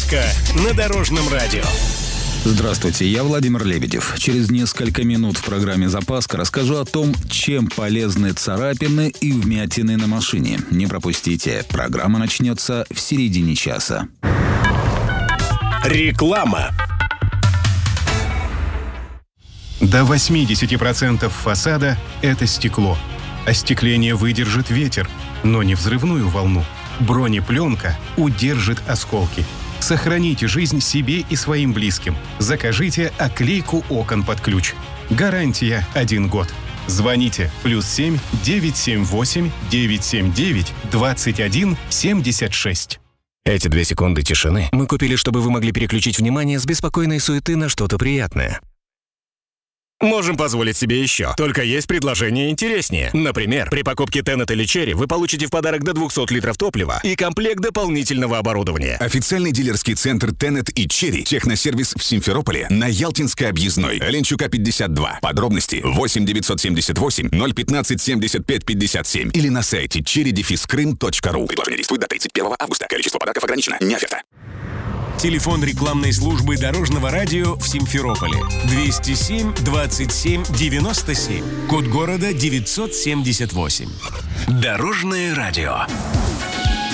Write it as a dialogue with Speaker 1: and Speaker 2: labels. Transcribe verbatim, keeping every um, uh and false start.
Speaker 1: Запаска на Дорожном радио.
Speaker 2: Здравствуйте, я Владимир Лебедев. Через несколько минут в программе «Запаска» расскажу о том, чем полезны царапины и вмятины на машине. Не пропустите. Программа начнется в середине часа.
Speaker 1: Реклама.
Speaker 3: До восемьдесят процентов фасада – это стекло. Остекление выдержит ветер, но не взрывную волну. Бронепленка удержит осколки. Сохраните жизнь себе и своим близким. Закажите оклейку окон под ключ. Гарантия один год. Звоните плюс семь девятьсот семьдесят восемь девятьсот семьдесят девять двадцать один семьдесят шесть.
Speaker 4: Эти две секунды тишины мы купили, чтобы вы могли переключить внимание с беспокойной суеты на что-то приятное. Можем позволить себе еще. Только есть предложение интереснее. Например, при покупке Tenet или Chery вы получите в подарок до двухсот литров топлива и комплект дополнительного оборудования.
Speaker 5: Официальный дилерский центр Tenet и Chery. Техносервис в Симферополе на Ялтинской объездной. Ленчука пятьдесят два. Подробности восемь девятьсот семьдесят восемь ноль пятнадцать семьдесят пять пятьдесят семь или на сайте черри дефис крым точка ру. Предложение действует до тридцать первого августа. Количество подарков ограничено. Не оферта.
Speaker 1: Телефон рекламной службы Дорожного радио в Симферополе. двести семь двадцать семь девяносто семь. Код города девятьсот семьдесят восемь. Дорожное радио.